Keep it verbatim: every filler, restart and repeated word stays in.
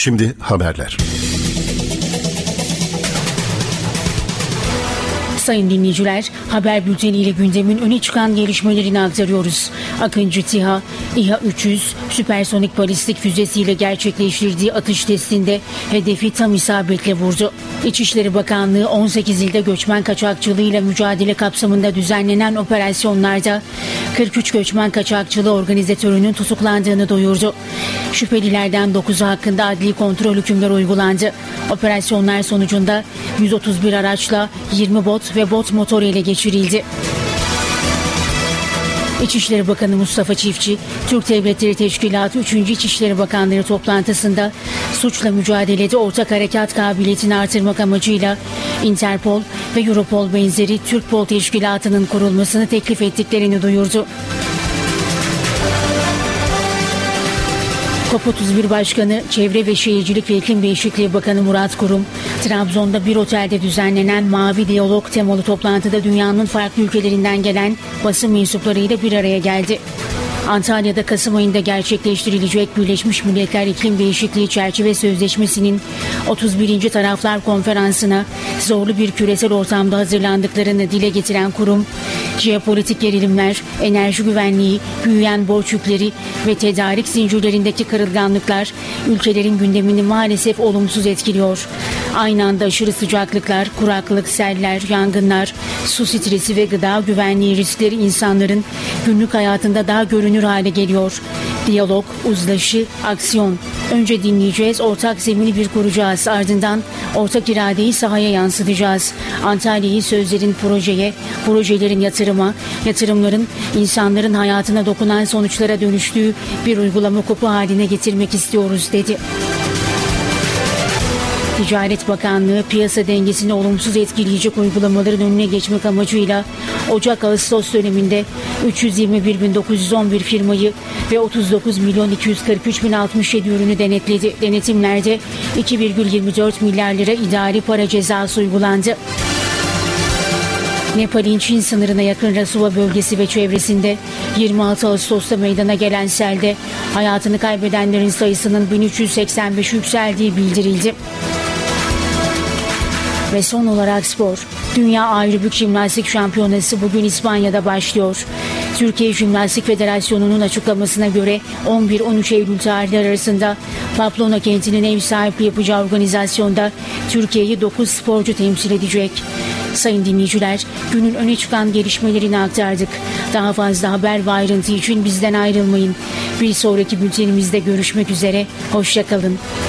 Şimdi haberler. Sayın dinleyiciler, haber bülteniyle gündemin öne çıkan gelişmelerini aktarıyoruz. Akıncı TİHA, İHA üç yüz süpersonik balistik füzesiyle gerçekleştirdiği atış testinde hedefi tam isabetle vurdu. İçişleri Bakanlığı on sekiz ilde göçmen kaçakçılığıyla mücadele kapsamında düzenlenen operasyonlarda kırk üç göçmen kaçakçılığı organizatörünün tutuklandığını duyurdu. Şüphelilerden dokuzu hakkında adli kontrol hükümleri uygulandı. Operasyonlar sonucunda yüz otuz bir araçla yirmi bot ve bot motoru ele geçirildi. İçişleri Bakanı Mustafa Çiftçi, Türk Devletleri Teşkilatı üçüncü İçişleri Bakanları toplantısında suçla mücadelede ortak harekat kabiliyetini artırmak amacıyla Interpol ve Europol benzeri Türkpol Teşkilatı'nın kurulmasını teklif ettiklerini duyurdu. COP otuz bir Başkanı, Çevre ve Şehircilik ve İklim Değişikliği Bakanı Murat Kurum, Trabzon'da bir otelde düzenlenen Mavi Diyalog temalı toplantıda dünyanın farklı ülkelerinden gelen basın mensuplarıyla bir araya geldi. Antalya'da Kasım ayında gerçekleştirilecek Birleşmiş Milletler İklim Değişikliği Çerçeve Sözleşmesi'nin otuz birinci Taraflar Konferansı'na zorlu bir küresel ortamda hazırlandıklarını dile getiren kurum, jeopolitik gerilimler, enerji güvenliği, büyüyen borç yükleri ve tedarik zincirlerindeki kırılganlıklar ülkelerin gündemini maalesef olumsuz etkiliyor. Aynı anda aşırı sıcaklıklar, kuraklık, seller, yangınlar, su stresi ve gıda güvenliği riskleri insanların günlük hayatında daha görünür hale geliyor. Diyalog, uzlaşı, aksiyon. Önce dinleyeceğiz, ortak zemini bir kuracağız. Ardından ortak iradeyi sahaya yansıtacağız. Antalya'yı sözlerin projeye, projelerin yatırıma, yatırımların insanların hayatına dokunan sonuçlara dönüştüğü bir uygulama kopu haline getirmek istiyoruz, dedi. Ticaret Bakanlığı piyasa dengesini olumsuz etkileyecek uygulamaların önüne geçmek amacıyla Ocak-Ağustos döneminde üç yüz yirmi bir bin dokuz yüz on bir firmayı ve otuz dokuz milyon iki yüz kırk üç bin altmış yedi ürünü denetledi. Denetimlerde iki virgül yirmi dört milyar lira idari para cezası uygulandı. Nepal'in Çin sınırına yakın Rasuva bölgesi ve çevresinde yirmi altı Ağustos'ta meydana gelen selde hayatını kaybedenlerin sayısının bin üç yüz seksen beş yükseldiği bildirildi. Ve son olarak spor. Dünya Aerobik Jimnastik Şampiyonası bugün İspanya'da başlıyor. Türkiye Jimnastik Federasyonu'nun açıklamasına göre on bir on üç Eylül tarihleri arasında Pamplona kentinin ev sahipliği yapacağı organizasyonda Türkiye'yi dokuz sporcu temsil edecek. Sayın dinleyiciler, günün öne çıkan gelişmelerini aktardık. Daha fazla haber ve ayrıntı için bizden ayrılmayın. Bir sonraki bültenimizde görüşmek üzere. Hoşça kalın.